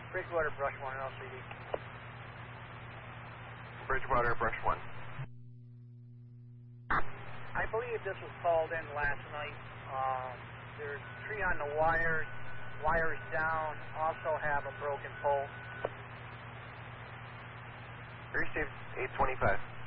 Bridgewater, Brush 1, LCD. Bridgewater, Brush 1. I believe this was called in last night. There's a tree on the wires down, also have a broken pole. Received 825.